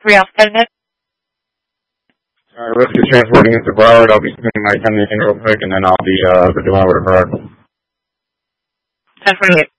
3 Alpha Net. Risk is transporting into Broward. I'll be spending my 10 minutes real quick, and then I'll be over to Broward. 1028.